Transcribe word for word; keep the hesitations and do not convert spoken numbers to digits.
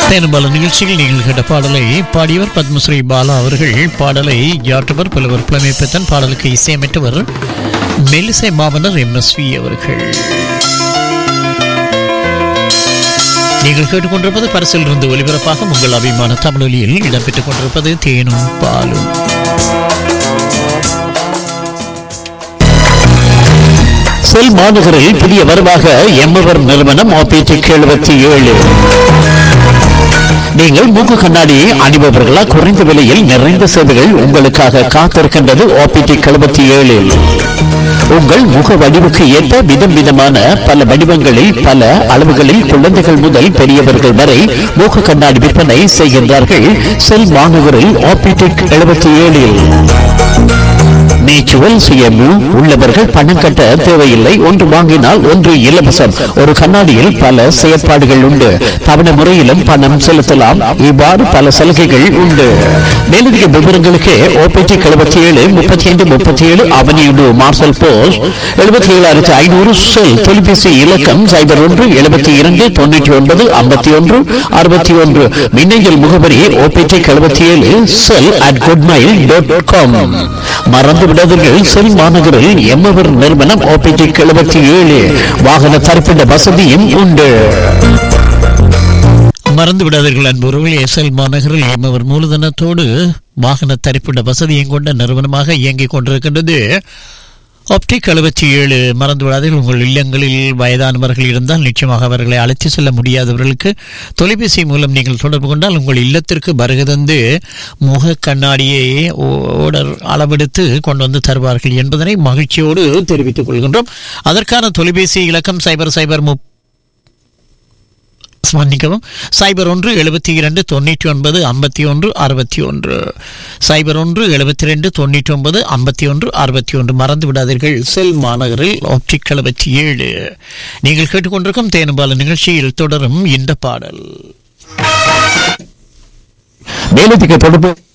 தேனுபால நிகழ்ச்சியில் நீங்கள் கேட்ட பாடலை பாடியவர் பத்மஸ்ரீ பாலா அவர்கள். பாடலை யாற்றவர் புலவர் புலமைப்பித்தன். பாடலுக்கு இசையமைத்தவர் மெல்லிசை மாமன்னர் எம் எஸ் வி அவர்கள். நீங்கள் கேட்டுக்கொண்டிருப்பது பரிசில் இருந்து ஒலிபரப்பாக உங்கள் அபிமான தமிழொலியில் இடம்பெற்றுக் கொண்டிருப்பது தேனும் பாலும். செல் மாநகரில் புதிய வரவாக எம்எவர் நிறுவனம் ஆபிடிக் எழுபத்தி ஏழு. நீங்கள் மூக்கு கண்ணாடி அணிபவர்களா? குறைந்த விலையில் நிறைந்த சேவைகள் உங்களுக்காக காத்திருக்கின்றது. ஆபிடிக் எழுபத்தி ஏழில் உங்கள் முக வடிவுக்கு ஏற்ப விதம் விதமான பல வடிவங்களில் பல அளவுகளில் குழந்தைகள் முதல் பெரியவர்கள் வரை மூக்கு கண்ணாடி விற்பனை செய்கின்றார்கள். செல் மாநகரில் ஆபிடிக் எழுபத்தி ஏழில் நேச்சுரல் சிஎம்யூ உள்ளவர்கள் பணம் கட்ட தேவையில்லை. ஒன்று வாங்கினால் ஒன்று இலவசம். ஒரு கண்ணாடியில் பல செயற்பாடுகள் உண்டு. தவணை முறையிலும் பணம் செலுத்தலாம். இவ்வாறு பல சலுகைகள் உண்டு. மேலதிக விவரங்களுக்கு ஓபிடி எழுபத்தி ஏழு முப்பத்தி ஐந்து முப்பத்தி ஏழு அவனியுடு மார்சல் போஸ்ட் எழுபத்தி ஏழாயிரத்தி ஐநூறு. செல் தொலைபேசி இலக்கம் சைபர் ஒன்று எழுபத்தி இரண்டு தொண்ணூற்றி ஒன்பது ஐம்பத்தி ஒன்று அறுபத்தி ஒன்று. மின்னஞ்சல் முகவரி ஓபிடி எழுபத்தி ஏழு செல் அட் குட்மைல் டாட் காம். மறந்து விடாதீர்கள், செல் மாநகரில் எம்எவர் நிறுவனம் ஆபிடிக் எழுபத்தி ஏழு. வாகன தரிப்பிட வசதியும் உண்டு. மறந்து விடாதீர்கள் அன்புறவுகள், செல் மாநகரில் எம்எவர் மூலதனத்தோடு வாகன தரிப்பிட வசதியும் கொண்ட நிறுவனமாக இயங்கிக் கொண்டிருக்கின்றது ஆப்டிக் எழுபத்தி ஏழு. மறந்து விடாதீர்கள், உங்கள் இல்லங்களில் வயதானவர்கள் இருந்தால் நிச்சயமாக அவர்களை அழைத்து செல்ல முடியாதவர்களுக்கு தொலைபேசி மூலம் நீங்கள் தொடர்பு கொண்டால் உங்கள் இல்லத்திற்கு வருகை தந்து முக கண்ணாடியை ஓடர் அளவெடுத்து கொண்டு வந்து தருவார்கள் என்பதனை மகிழ்ச்சியோடு தெரிவித்துக் கொள்கின்றோம். அதற்கான தொலைபேசி இலக்கம் சைபர் சைபர் முப் மன்னிக்கவும் சைபர் ஒன்று எழுபத்தி இரண்டு தொண்ணூற்றி ஒன்பது ஐம்பத்தி ஒன்று அறுபத்தி ஒன்று. சைபர் ஒன்று எழுபத்தி இரண்டு தொண்ணூற்றி ஒன்பது ஐம்பத்தி ஒன்று அறுபத்தி ஒன்று. மறந்து விடாதீர்கள், செல் மாநகரில் ஆப்டிக் எழுபத்தி ஏழு. நீங்கள் கேட்டுக்கொண்டிருக்கும் தேனுபால நிகழ்ச்சியில் தொடரும் இந்த பாடல். மேலதிக தொடர்பு